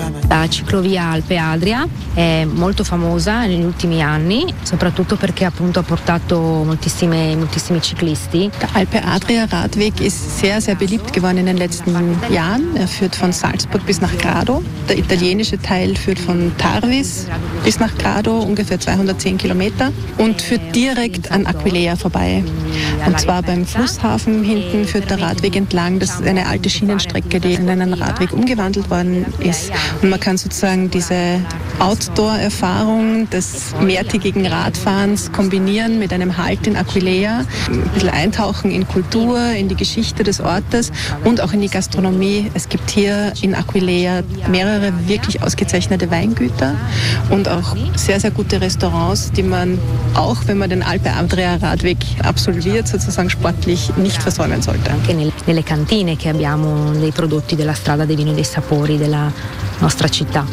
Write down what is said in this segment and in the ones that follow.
La ciclovia Alpe Adria è molto famosa negli ultimi anni, soprattutto perché appunto ha portato moltissimi ciclisti. Der Alpe Adria Radweg ist sehr, sehr beliebt geworden in den letzten Jahren. Er führt von Salzburg bis nach Grado. Der italienische Teil führt von Tarvis bis nach Grado, ungefähr 210 Kilometer, und führt direkt an Aquileia vorbei. Und zwar beim Flusshafen hinten führt der Radweg entlang. Das ist eine alte Schienenstrecke, die in einen Radweg umgewandelt worden ist. Und man kann sozusagen diese Outdoor-Erfahrung des mehrtägigen Radfahrens kombinieren mit einem Halt in Aquileia, ein bisschen eintauchen in Kultur, in die Geschichte des Ortes und auch in die Gastronomie. Es gibt hier in Aquileia mehrere wirklich ausgezeichnete Weingüter und auch sehr, sehr gute Restaurants, die man, auch wenn man den Alpe Adria Radweg absolviert, sozusagen sportlich nicht versäumen sollte. Anche nelle cantine che abbiamo dei prodotti della strada dei vini e dei sapori della nostra città.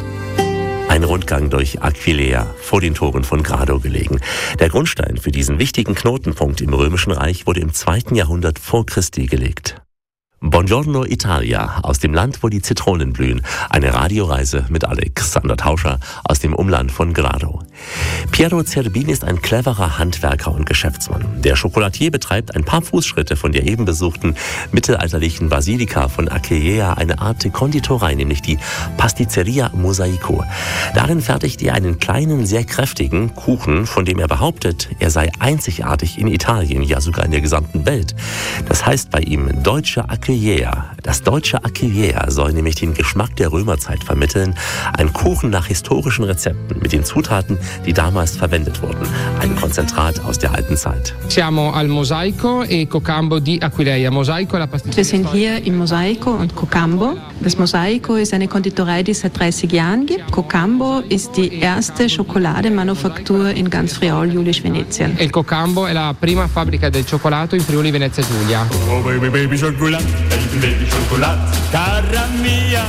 Ein Rundgang durch Aquileia, vor den Toren von Grado gelegen. Der Grundstein für diesen wichtigen Knotenpunkt im Römischen Reich wurde im 2. Jahrhundert vor Christi gelegt. Buongiorno Italia, aus dem Land, wo die Zitronen blühen. Eine Radioreise mit Alexander Tauscher aus dem Umland von Grado. Piero Zerbini ist ein cleverer Handwerker und Geschäftsmann. Der Chocolatier betreibt ein paar Fußschritte von der eben besuchten mittelalterlichen Basilika von Aquileia eine Art Konditorei, nämlich die Pasticceria Mosaico. Darin fertigt er einen kleinen, sehr kräftigen Kuchen, von dem er behauptet, er sei einzigartig in Italien, ja sogar in der gesamten Welt. Das heißt bei ihm deutsche Aquileia. Das deutsche Aquileia soll nämlich den Geschmack der Römerzeit vermitteln. Ein Kuchen nach historischen Rezepten mit den Zutaten, die damals verwendet wurden. Ein Konzentrat aus der alten Zeit. Siamo al Mosaico e Cocambo di Aquileia. Mosaico la pasticceria. Wir sind hier im Mosaico und Cocambo. Das Mosaico ist eine Konditorei, die es seit 30 Jahren gibt. Cocambo ist die erste Schokolademanufaktur in ganz Friuli-Venetien. Il Cocambo è la prima fabbrica del cioccolato in Friuli Venezia Giulia. Oh baby baby chocolate, baby baby chocolate, cara mia,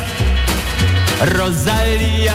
Rosalia,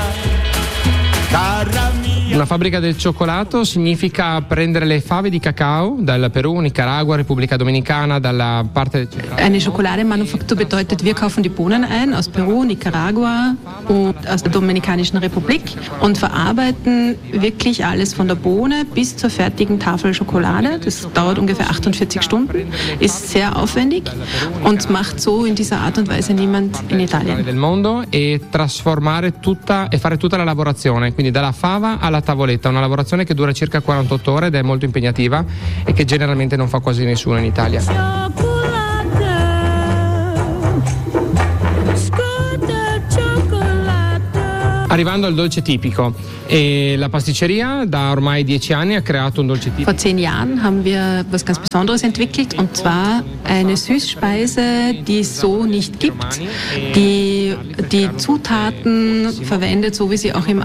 cara mia. Una fabbrica del cioccolato significa prendere le fave di cacao dal Perù, Nicaragua, Repubblica Dominicana, dalla parte del Eine Schokolademanufaktur bedeutet, wir kaufen die Bohnen ein aus Peru, Nicaragua und aus der Dominikanischen Republik und verarbeiten wirklich alles von der Bohne bis zur fertigen Tafel Schokolade. Das dauert ungefähr 48 Stunden, ist sehr aufwendig und macht so in dieser Art und Weise niemand in Italien. Del mondo e trasformare tutta e fare tutta la lavorazione, quindi dalla fava alla tavoletta, una lavorazione che dura circa 48 ore ed è molto impegnativa e che generalmente non fa quasi nessuno in Italia. Arrivando al dolce tipico, e la pasticceria da ormai 10 anni ha creato un dolce tipico. Vor 10 Jahren haben wir was ganz Besonderes entwickelt, und zwar eine Süßspeise, die es so nicht gibt, die die Zutaten verwendet, so wie sie auch im